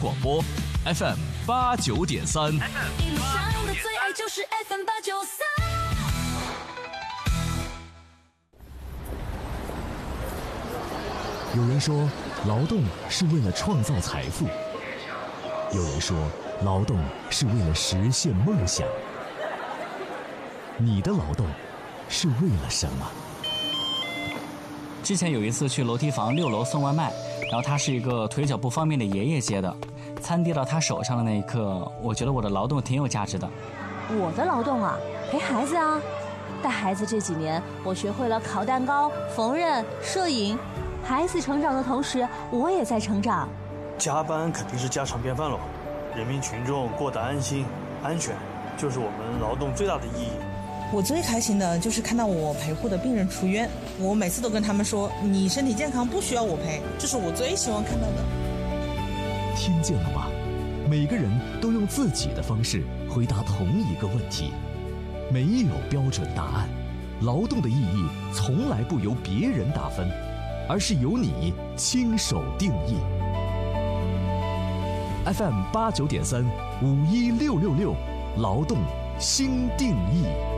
广播 FM89.3。 一路上的最爱就是 FM893。 有人说，劳动是为了创造财富；有人说，劳动是为了实现梦想。你的劳动是为了什么？ 之前有一次去楼梯房6楼送外卖，然后他是一个腿脚不方便的爷爷接的。餐递到他手上的那一刻，我觉得我的劳动挺有价值的。 我的劳动啊，陪孩子啊。带孩子这几年，我学会了烤蛋糕、缝纫、摄影。孩子成长的同时，我也在成长。 加班肯定是家常便饭喽，人民群众过得安心、安全，就是我们劳动最大的意义。 我最开心的就是看到我陪护的病人出院，我每次都跟他们说，你身体健康不需要我陪，这是我最希望看到的。 听见了吗？每个人都用自己的方式回答同一个问题，没有标准答案。劳动的意义从来不由别人打分，而是由你亲手定义。FM89.3，51666，劳动新定义。